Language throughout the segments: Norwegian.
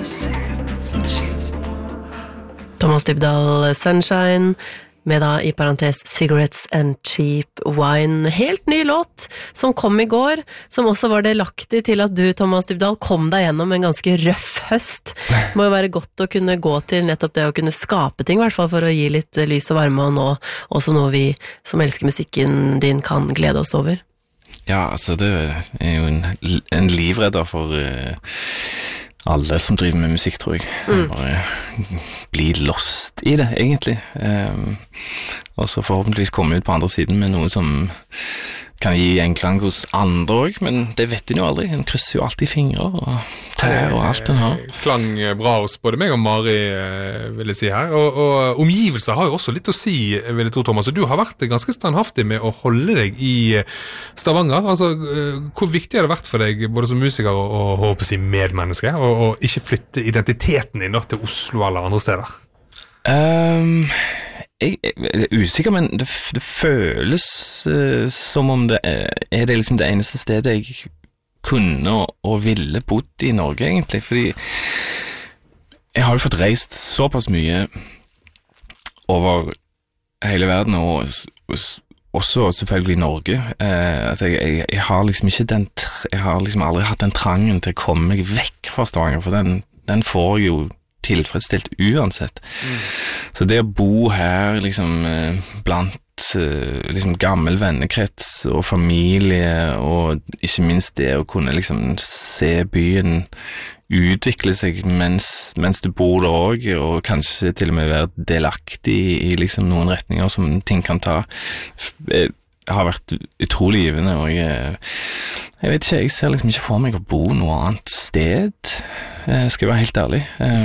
Thomas Dybdahl, Sunshine, med da i parentes Cigarettes and Cheap Wine. Helt ny låt som kom i går, som også var delaktig til at du, Thomas Dybdahl, kom deg gjennom en ganske røff høst. Det må jo være godt å kunne gå til nettopp det å kunne skape ting, i hvert fall for å gi litt lys og varme, og nå også noe vi som elsker musikken din kan glede oss over. Ja, altså det er jo en livredder for alle som driver med musikk, tror jeg. Bare bli lost i det, egentlig. Og så forhåpentligvis komme ut på andre siden med noe som kan gi en klang hos andre også, men det vet en jo aldri. En krysser jo alltid fingre og tær og alt den har. Klang bra hos både meg og Mari, vil jeg si her. Og omgivelser har jo også litt å si, vil jeg tro, Thomas. Og du har vært ganske standhaftig med å holde deg i Stavanger. Altså, hvor viktig har det vært for deg, både som musiker og håper å si medmenneske, og ikke flytte identiteten din da, til Oslo eller andre steder? Jeg er usikker, men det føles som om det er det liksom det eneste stedet jeg kunne og ville bodd i Norge, egentlig, fordi jeg har jo fått reist såpass mye over hele verden, og også selvfølgelig i Norge, at jeg har liksom ikke jeg har liksom aldri hatt den trangen til å komme meg vekk fra Stavanger, for den får jeg jo tilfredsstilt uansett. Så det å bo her liksom blant liksom gammel vennekrets og familie, og ikke minst det å kunne liksom se byen utvikle seg mens du bor der også, og kanskje til og med være delaktig i liksom noen retninger som ting kan ta, har vært utrolig givende, og jeg vet ikke, jeg ser liksom ikke for meg å bo noe annet sted, skal jeg være helt ærlig.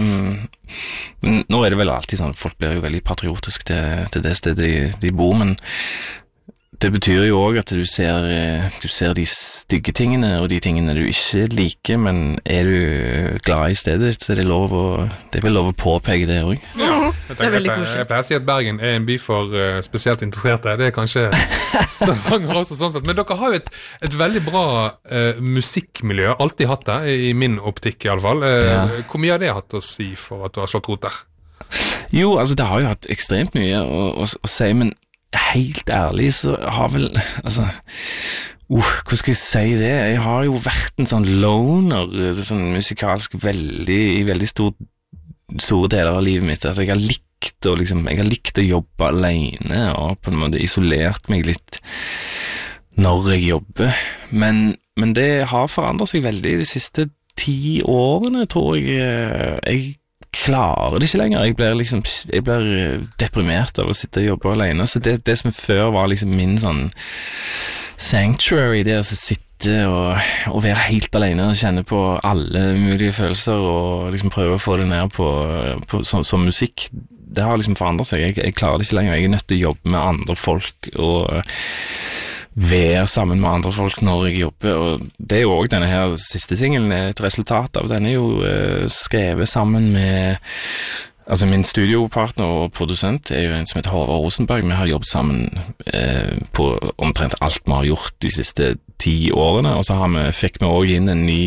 Men nå er det vel alltid sånn, folk blir jo veldig patriotisk til det stedet de bor, men det betyr jo også at du ser de stygge tingene og de tingene du ikke liker, men er du glad i stedet, så er det vel lov å påpeke det også. Ja, det er veldig koselig. Jeg pleier å si at Bergen er en by for spesielt interesserte. Det er kanskje Stavanger også sånn sett. Men dere har jo et veldig bra musikkmiljø, alltid hatt det, i min optikk i alle fall. Hvor mye har det hatt å si for at du har slått rot der? Jo, altså det har jo hatt ekstremt mye å si, men helt ærlig så har vel, altså, hva skal jeg si det? Jeg har jo vært en sånn loner, sånn musikalsk i veldig store deler av livet mitt, at jeg har likt å jobbe alene, og på en måte isolert meg litt når jeg jobber, men det har forandret seg veldig de siste 10 årene, tror jeg klarer det ikke lenger. Jeg blir deprimert av å sitte og jobbe alene, så det som før var liksom min sånn sanctuary, det å sitte og være helt alene og kjenne på alle mulige følelser og liksom prøve å få det ned på som musikk, det har liksom forandret seg. Jeg klarer det ikke lenger. Jeg er nødt til å jobbe med andre folk og være sammen med andre folk når jeg jobber, og det er jo også denne her siste singelen et resultat av. Den er jo skrevet sammen med, altså min studiopartner og produsent er jo en som heter Håvard Rosenberg. Vi har jobbet sammen på omtrent alt vi har gjort de siste 10 årene, og så fikk vi også inn en ny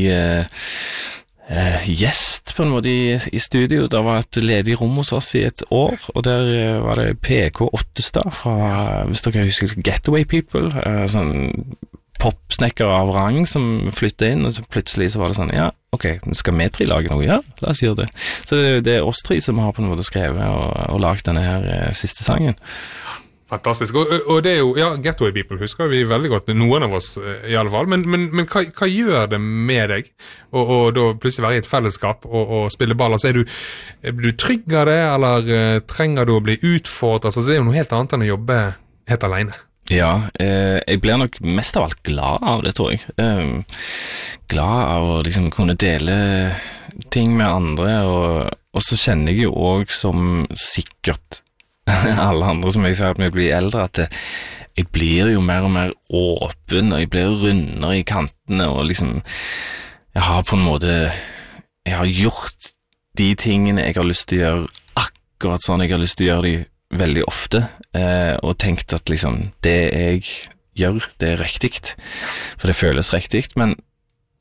gjest på en måte i studio. Det var et ledig rom hos oss i et år, og der var det PK Ottestad fra, hvis dere husker, Getaway People, sånn popsnekker av rang som flyttet inn, og så plutselig så var det sånn, ja, ok, skal vi 3 lage noe? Ja, la oss gjøre det. Så det er oss 3 som har på en måte skrevet og lagt denne her siste sangen. Fantastisk, og det er jo, ja, Getaway People husker vi veldig godt, noen av oss i alle fall, men hva gjør det med deg, og da plutselig være i et fellesskap og spille ball? Altså, er du trygg av det, eller trenger du å bli utfordret? Altså, det er jo noe helt annet enn å jobbe helt alene. Ja, jeg blir nok mest av alt glad av det, tror jeg. Glad av å liksom kunne dele ting med andre, og så kjenner jeg jo også som sikkert alle andre som er i ferd med å bli eldre, at jeg blir jo mer og mer åpen, og jeg blir rundere i kantene, og liksom jeg har på en måte gjort de tingene jeg har lyst til å gjøre akkurat sånn jeg har lyst til å gjøre de veldig ofte, og tenkt at liksom det jeg gjør, det er riktig, for det føles riktig, men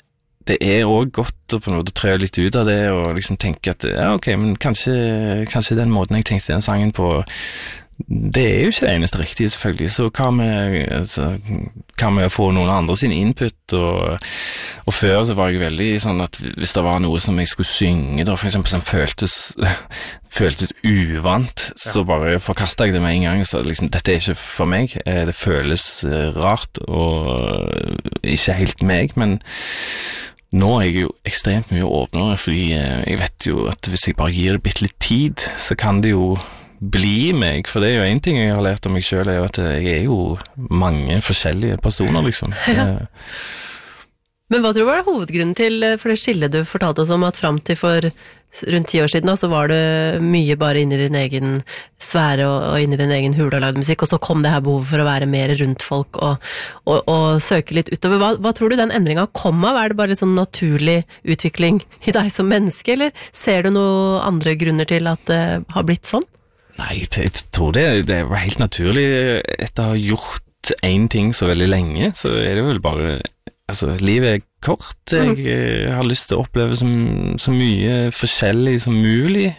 det også godt å på en måte trø litt ut av det, og liksom tenke at, ja, ok, men kanskje den måten jeg tenkte den sangen på, det jo ikke det eneste riktige selvfølgelig, så hva med å få noen andre sin input, og før så var jeg veldig sånn at hvis det var noe som jeg skulle synge da, for eksempel som føltes uvant, så bare forkastet jeg det med en gang, så liksom, dette ikke for meg, det føles rart, og ikke helt meg, men nå jeg jo ekstremt mye åpnere, fordi jeg vet jo at hvis jeg bare gir det bitte litt tid, så kan det jo bli meg, for det jo en ting jeg har lært om meg selv, jo at jeg jo mange forskjellige personer, liksom. Ja. Men hva tror du var hovedgrunnen til, for det skillet du fortalte oss om, at frem til for rundt 10 år siden, så var du mye bare inne i din egen sfære og inne i din egen hule og lagde musikk, og så kom det her behovet for å være mer rundt folk og søke litt utover. Hva tror du den endringen kom av? Det bare sånn naturlig utvikling i deg som menneske, eller ser du noen andre grunner til at det har blitt sånn? Nei, jeg tror det var helt naturlig. Etter å ha gjort en ting så veldig lenge, så det vel bare, altså, livet kort. Jeg har lyst til å oppleve så mye forskjellig som mulig.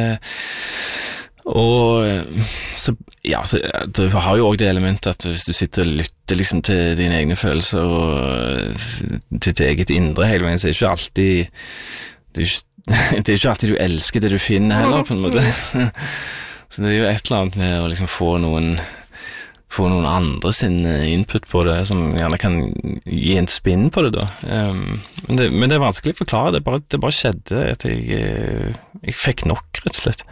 Og så du har jo også det elementet at hvis du sitter og lytter liksom til dine egne følelser og til ditt eget indre hele veien, så det ikke alltid det ikke alltid du elsker det du finner heller, på en måte. Så det jo et eller annet med å liksom få noen andre sin input på det, som gjerne kan gi en spinn på det da. Men det vanskelig å forklare, det bare skjedde at jeg fikk nok, rett og slett.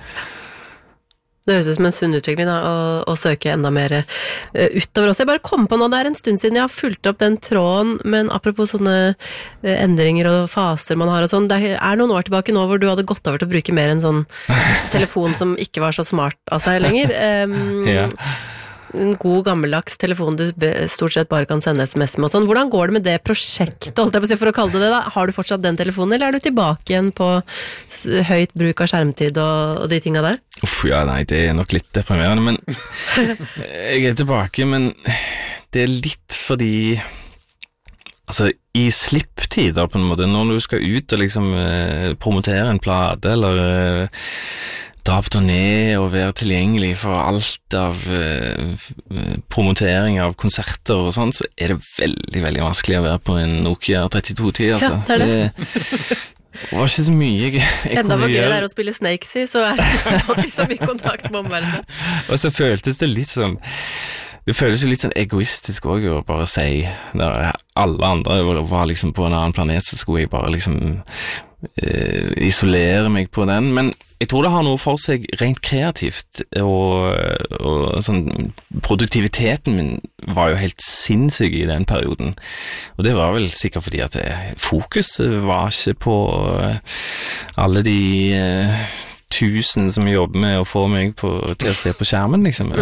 Det høres ut som en sunn utvikling da, å søke enda mer utover oss. Jeg bare kom på nå, det en stund siden jeg har fulgt opp den tråden, men apropos sånne endringer og faser man har og sånn, det noen år tilbake nå hvor du hadde gått over til å bruke mer en sånn telefon som ikke var så smart av seg lenger. Ja. En god gammeldags telefon du stort sett bare kan sende SMS med og sånn. Hvordan går det med det prosjektet, holdt jeg på å si, for å kalle det det da? Har du fortsatt den telefonen, eller du tilbake igjen på høyt bruk av skjermtid og de tingene der? Ja, nei, det nok litt deprimerende, men jeg tilbake, men det litt fordi altså, i slipptider på en måte, når du skal ut og liksom promotere en plate, eller dra på turné og være tilgjengelig for alt av promotering av konserter og sånn, så det veldig, veldig vanskelig å være på en Nokia 3210, altså. Ja, det var ikke så mye jeg enda var gøy der å spille Snakes i, så det ikke så mye kontakt med omverdenen. Og så føltes det litt sånn, det føles jo litt sånn egoistisk også å bare si, når alle andre var liksom på en annen planet, så skulle jeg bare liksom isolere meg på den, men jeg tror det har noe for seg rent kreativt, og sånn, produktiviteten min var jo helt sinnssyk i den perioden, og det var vel sikkert fordi at fokus var ikke på alle de 1000 som jobber med å få meg til å se på skjermen, liksom.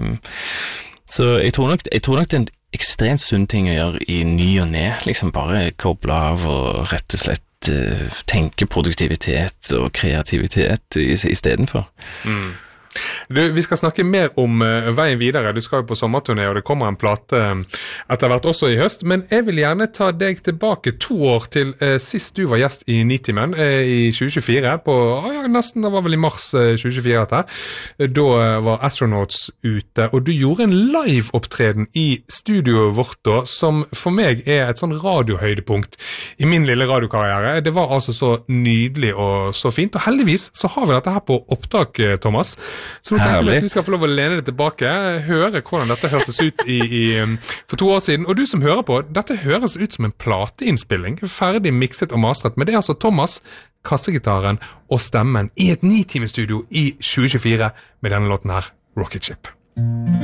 Så jeg tror nok det en ekstremt sunn ting å gjøre i ny og ned, liksom bare koble av og rett og slett tenke produktivitet og kreativitet i stedet for. Du, vi skal snakke mer om veien videre. Du skal jo på sommerturné, og det kommer en plate etter hvert også i høst, men jeg vil gjerne ta deg tilbake 2 år til sist du var gjest i Nitimen i 2024, nesten, det var vel i mars 2024 dette. Da var Astronauts ute, og du gjorde en live-opptreden i studioet vårt da, som for meg et sånn radiohøydepunkt i min lille radiokarriere. Det var altså så nydelig og så fint, og heldigvis så har vi dette her på opptak, Thomas. Så nå tenkte jeg at vi skal få lov å lene det tilbake, høre hvordan dette hørtes ut for 2 år siden. Og du som hører på, dette høres ut som en plateinnspilling, ferdig mikset og mastret. Men det altså Thomas, kassegitaren og stemmen i et 9-timestudio i 2024 med denne låten her, Rocket Ship.